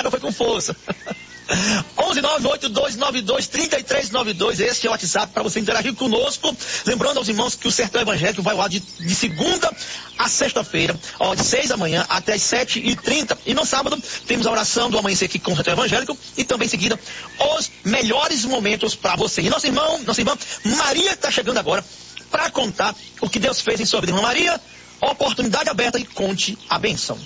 droga foi com força. 11982923392, esse é o WhatsApp para você interagir conosco. Lembrando aos irmãos que o Sertão Evangélico vai lá de segunda a sexta-feira, de 6 da manhã até as 7h30. E no sábado temos a oração do amanhecer aqui com o Sertão Evangélico e também em seguida os melhores momentos para você. E nossa irmã Maria está chegando agora para contar o que Deus fez em sua vida. Irmã Maria, oportunidade aberta e conte a bênção.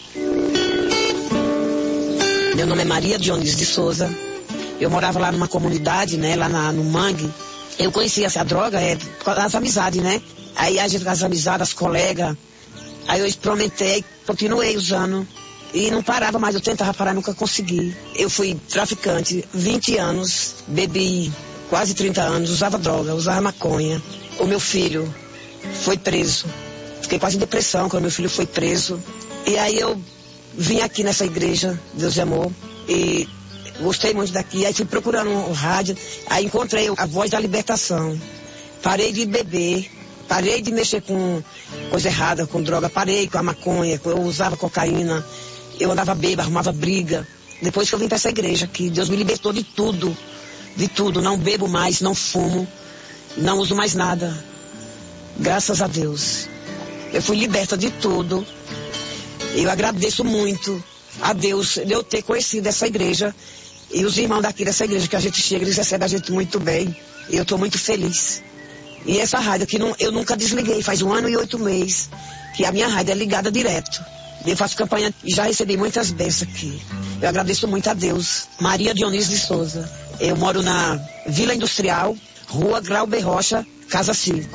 Meu nome é Maria Dionísio de Souza. Eu morava lá numa comunidade, né, lá no Mangue. Eu conhecia essa droga por causa das amizades, né? Aí a gente, as amizades, as colegas. Aí eu experimentei, continuei usando. E não parava mais, eu tentava parar, nunca consegui. Eu fui traficante 20 anos, bebi quase 30 anos, usava droga, usava maconha. O meu filho foi preso. Fiquei quase em depressão quando meu filho foi preso. E aí eu vim aqui nessa igreja, Deus de Amor, e gostei muito daqui. Aí fui procurando o rádio, aí encontrei a Voz da Libertação. Parei de beber, parei de mexer com coisa errada, com droga, parei com a maconha, eu usava cocaína, eu andava bêbada, arrumava briga. Depois que eu vim para essa igreja aqui, Deus me libertou de tudo, não bebo mais, não fumo, não uso mais nada. Graças a Deus. Eu fui liberta de tudo. Eu agradeço muito a Deus de eu ter conhecido essa igreja e os irmãos daqui dessa igreja, que a gente chega, eles recebem a gente muito bem. E eu estou muito feliz. E essa rádio que eu nunca desliguei, faz 1 ano e 8 meses que a minha rádio é ligada direto. Eu faço campanha e já recebi muitas bênçãos aqui. Eu agradeço muito a Deus. Maria Dionísio de Souza. Eu moro na Vila Industrial, Rua Glauber Rocha, Casa 5.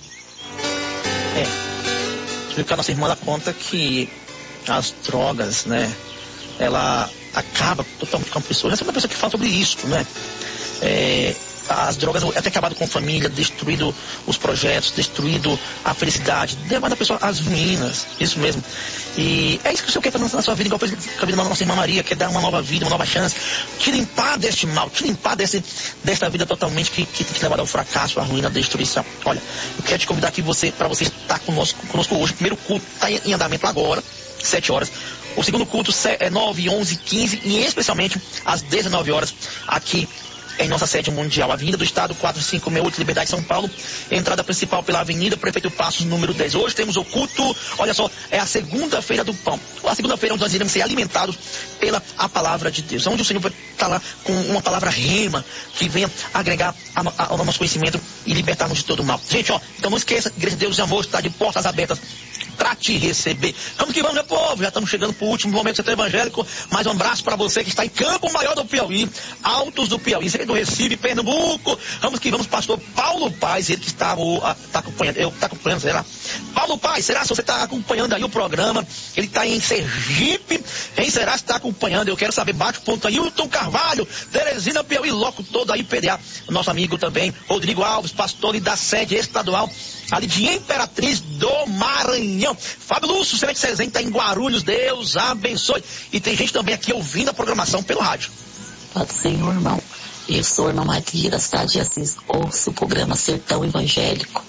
A nossa irmã dá conta que as drogas, né, ela acaba totalmente com a pessoa. Essa é uma pessoa que fala sobre isso, né? As drogas até acabado com a família, destruído os projetos, destruído a felicidade, levando a pessoa às ruínas, isso mesmo. E é isso que o Senhor quer fazer na sua vida, igual fez com a vida da nossa irmã Maria, quer dar uma nova vida, uma nova chance, te limpar deste mal, te limpar desta vida totalmente que tem te levado ao fracasso, à ruína, à destruição. Olha, eu quero te convidar aqui para você estar conosco hoje. O primeiro culto está em andamento agora, 7 horas. O segundo culto é 9, 11, 15 e especialmente às 19 horas aqui em nossa sede mundial, Avenida do Estado 4568, Liberdade, São Paulo, entrada principal pela Avenida Prefeito Passos, número 10. Hoje temos o culto, olha só, é a segunda-feira do pão. A segunda-feira onde nós iremos ser alimentados pela a palavra de Deus, onde o Senhor vai estar lá com uma palavra rema, que venha agregar ao nosso conhecimento e libertar-nos de todo o mal. Gente, então não esqueça, Igreja de Deus de Amor está de portas abertas para te receber. Vamos que vamos, meu povo, já estamos chegando para o último momento do Setor Evangélico. Mais um abraço para você que está em Campo Maior do Piauí, Altos do Piauí, do Recife, Pernambuco. Vamos que vamos, pastor Paulo Paz, ele que está acompanhando, será? Paulo Paz, será se você está acompanhando aí o programa? Ele está em Sergipe, em Será se está acompanhando? Eu quero saber, bate o ponto aí, Hilton Carvalho, Teresina, Piauí, loco todo aí, PDA, nosso amigo também, Rodrigo Alves, pastor e da sede estadual ali de Imperatriz do Maranhão. Fábio Lúcio, Semente Cezém, está em Guarulhos, Deus abençoe. E tem gente também aqui ouvindo a programação pelo rádio. Pode ser, irmão. Eu sou a irmã Maria da cidade de Assis. Ouço o programa Sertão Evangélico.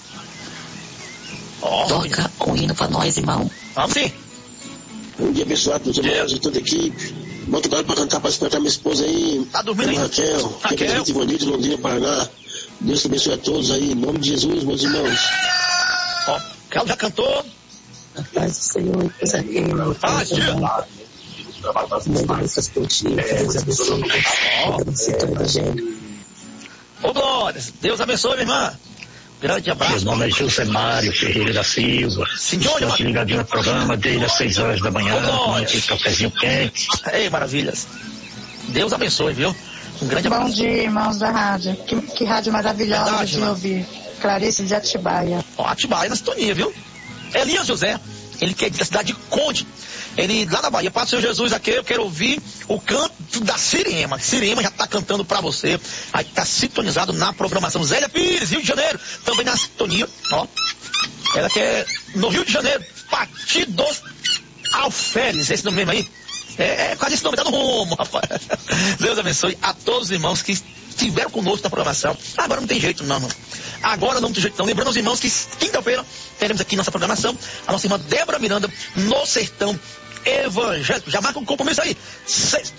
Toca um hino para nós, irmão. Vamos sim. Um dia abençoado para os irmãos e toda a equipe. Muito obrigado para cantar, para escutar minha esposa aí. Tá dormindo aí? Raquel. Que é de Ivonildo, de Londrina, Paraná. Deus te abençoe a todos aí, em nome de Jesus, meus irmãos. Carlos já cantou? A paz do Senhor, coisa aqui, meu Pai. Ô, Glórias, Deus abençoe, minha irmã. Grande abraço. Meu nome é Josemário Ferreira da Silva. Estou aqui ligadinho no programa desde as 6 horas da manhã, com aquele cafezinho quente. Ei, maravilhas. Deus abençoe, viu? Um grande abraço. Bom dia, irmãos da rádio. Que rádio maravilhosa. Verdade, de ouvir. Clarice de Atibaia. Atibaia na sintonia, viu? Elias José, ele que é da cidade de Conde. Ele lá na Bahia, Pai do Senhor Jesus, aqui eu quero ouvir o canto da Sirema. Sirema já está cantando para você. Aí está sintonizado na programação. Zélia Pires, Rio de Janeiro, também na sintonia. Ela que é no Rio de Janeiro, Partidos Alferes, esse nome mesmo aí. É quase esse nome, tá no rumo, rapaz. Deus abençoe a todos os irmãos que estiveram conosco na programação. Agora não tem jeito não, mano. Agora não tem jeito não. Lembrando aos irmãos que quinta-feira teremos aqui nossa programação, a nossa irmã Débora Miranda, no Sertão Evangélico. Já marca um compromisso aí.